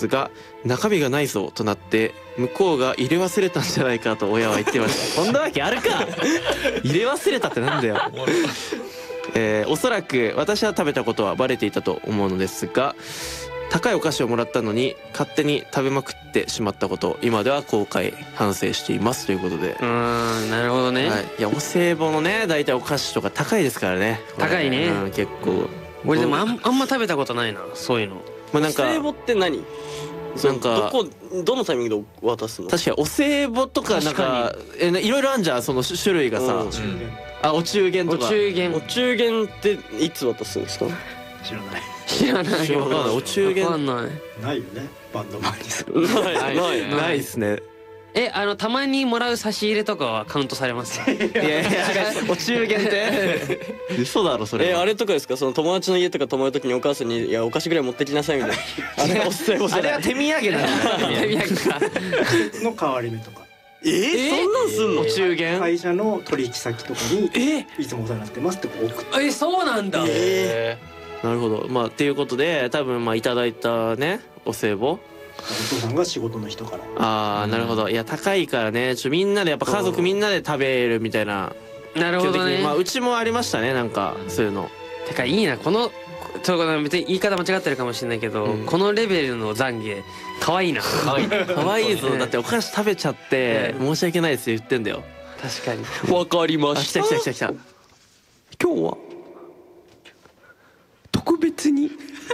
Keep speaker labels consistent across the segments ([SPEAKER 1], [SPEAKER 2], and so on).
[SPEAKER 1] ですが中身がないぞとなって向こうが入れ忘れたんじゃないかと親は言っていました。そんなわけあるか入れ忘れたってなんだよおそらく私は食べたことはバレていたと思うのですが高いお菓子をもらったのに勝手に食べまくってしまったこと今では後悔反省していますということで。
[SPEAKER 2] なるほどね、
[SPEAKER 1] はい、いやお歳暮のね大体お菓子とか高いですからね。
[SPEAKER 2] 高いね、
[SPEAKER 1] 結構
[SPEAKER 2] 俺でもあんま食べたことないなそういうの。
[SPEAKER 1] まあなんか
[SPEAKER 3] お歳暮って何？
[SPEAKER 1] なんか
[SPEAKER 3] どのタイミングで渡すの？
[SPEAKER 1] 確かにお歳暮とかなんかいろいろあんじゃんその種類がさ。あお中元とか。
[SPEAKER 3] お中元っていつ渡すんですか？
[SPEAKER 4] 知らない。
[SPEAKER 2] 知らないよ。
[SPEAKER 1] お中元
[SPEAKER 2] わかんない。
[SPEAKER 4] ないよね。バンド前にする。
[SPEAKER 1] ないですね。
[SPEAKER 2] たまにもらう差し入れとかはカウントされます？
[SPEAKER 1] いやお中元って嘘だろそれ。
[SPEAKER 3] あれとかですか？その友達の家とか泊まるときにお母さんにいやお菓子ぐらい持ってきなさいみたいな。あれお歳暮じゃない。
[SPEAKER 1] あれは手土産だ。
[SPEAKER 2] 手土産か。
[SPEAKER 4] の変わり目とか。
[SPEAKER 3] そんなんすんの？
[SPEAKER 1] お中元。
[SPEAKER 4] 会社の取引先とかにいつもお世話になってますって送って。
[SPEAKER 2] そうなんだ。
[SPEAKER 1] なるほど。まあっていうことで多分まあいただいたねお歳暮。
[SPEAKER 4] お父さんが仕事の人から。
[SPEAKER 1] ああなるほど。いや高いからねみんなでやっぱ家族みんなで食べるみたいな。
[SPEAKER 2] なるほどね。
[SPEAKER 1] まあうちもありましたねなんかそういうの。
[SPEAKER 2] てかいいなこの別に言い方間違ってるかもしれないけど、このレベルの懺悔可愛いな。可
[SPEAKER 1] 愛いぞ。だってお菓子食べちゃって申し訳ないですよ言ってんだよ。
[SPEAKER 2] 確かに。
[SPEAKER 3] わかりました。
[SPEAKER 1] 来た。
[SPEAKER 2] 今日は特別に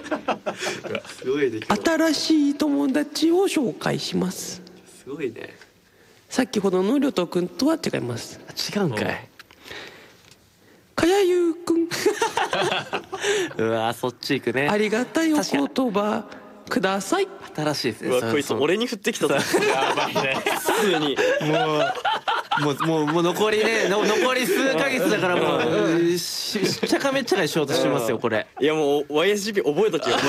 [SPEAKER 2] 新しい友達を紹介します。
[SPEAKER 1] すごいね。
[SPEAKER 2] 先ほどのりょとくんとは違います。
[SPEAKER 1] 違うんかい。
[SPEAKER 2] かやゆうくん
[SPEAKER 1] うわそっち行くね。
[SPEAKER 2] ありがたいお言葉ください。
[SPEAKER 1] 新しいですね。
[SPEAKER 3] うわこいつ俺に降ってきたぞ。やばいね。普通に
[SPEAKER 1] もう残りね残り数ヶ月だからもうしっちゃかめっちゃかしようとしてますよこれ。
[SPEAKER 3] いやもう YSGP 覚えとけよ。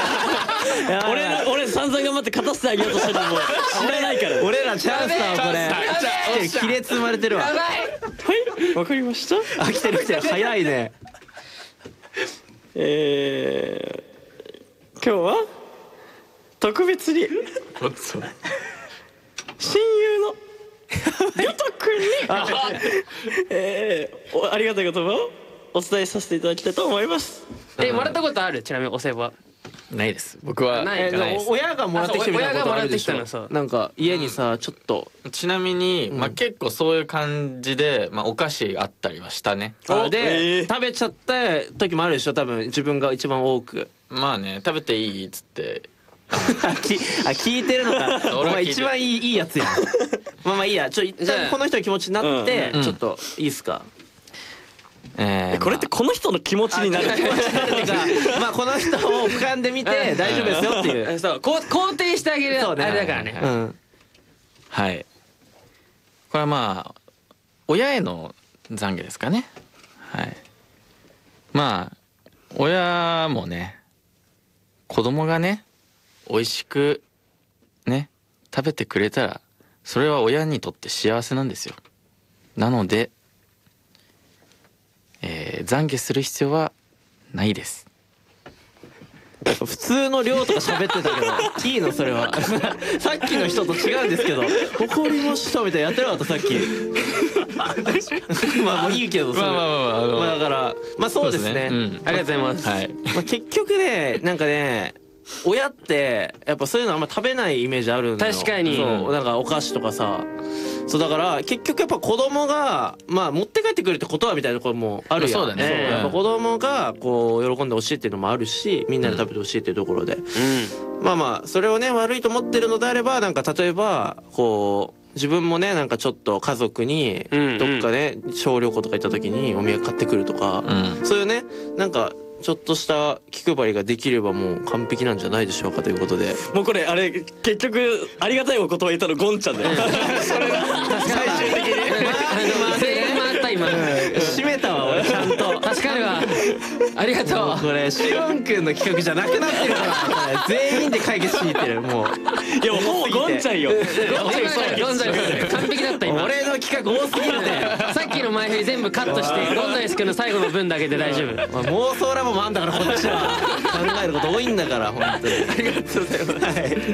[SPEAKER 3] 俺散々頑張って勝たせてあげようとしてるのも知らないから。
[SPEAKER 1] 俺らチャンスだこれ。亀裂生まれてるわ。
[SPEAKER 3] はいわかりました。
[SPEAKER 1] あ来てる早いね。
[SPEAKER 3] 今日は特別に親友のりょとくんにありがたい言葉をお伝えさせていただきたいと思います。
[SPEAKER 2] もらったことある？ちなみにお歳暮は
[SPEAKER 5] ないです。僕は
[SPEAKER 2] ないか。
[SPEAKER 1] 親がもらってきてみたいなことあるでしょ。なんか家にさちょっと
[SPEAKER 5] ちなみにまあ結構そういう感じでまあお菓子あったりはしたね。
[SPEAKER 1] で食べちゃった時もあるでしょ多分自分が一番多く。
[SPEAKER 5] まあね食べていいっつって
[SPEAKER 1] 聞いてるのか。お前一番いいやつやん。まあいいや一旦この人の気持ちになってちょっといいっすか。
[SPEAKER 3] これってこの人の気持ちになるっていうか
[SPEAKER 1] まあこの人を俯瞰で見て大丈夫ですよっていう。
[SPEAKER 2] そう肯定してあげるあれだからね。
[SPEAKER 5] はい。これはまあ親への懺悔ですかね。はい。まあ親もね子供がね美味しくね食べてくれたらそれは親にとって幸せなんですよ。なので、懺悔する必要はないです。
[SPEAKER 1] 普通の量とか喋ってたけどいいのそれは。さっきの人と違うんですけど「怒りました」みたいなやってなかったさっき。まあもういいけどそれまあだからまあそうですね。
[SPEAKER 2] ありがとうございます。
[SPEAKER 1] まあ結局ねなんかね親ってやっぱそういうのあんま食べないイメージあるんだよ。
[SPEAKER 2] 確かに。
[SPEAKER 1] そうなんかお菓子とかさそうだから結局やっぱ子供がまあ持って帰ってくるってことはみたいなところもあるやん。
[SPEAKER 5] そうだね。
[SPEAKER 1] やっぱ子供がこう喜んでほしいっていうのもあるしみんなで食べてほしいっていうところで、まあそれをね悪いと思ってるのであればなんか例えばこう自分もねなんかちょっと家族にどっかね小旅行とか行った時にお土産買ってくるとか、そういうねなんかちょっとした気配りができればもう完璧なんじゃないでしょうかということで。
[SPEAKER 3] もうこれあれ結局ありがたいお言葉言ったのゴンちゃんだよ。それが最終的に
[SPEAKER 2] 今
[SPEAKER 1] 締めたわ俺ちゃんと。
[SPEAKER 2] 助かるわ。ありがとう。
[SPEAKER 1] これしおんくんの企画じゃなくなってるから全員で解決しに行ってるもう。
[SPEAKER 3] いやもうゴンちゃんよ。
[SPEAKER 2] 完璧だった今。
[SPEAKER 1] 俺の企画多すぎるね。
[SPEAKER 2] さっきの前振り全部カットしてゴンザイス君の最後の分だけで大丈夫。
[SPEAKER 1] 妄想ラボもあんだからこっちは考えること多いんだから本当に。
[SPEAKER 2] ありがとうございます。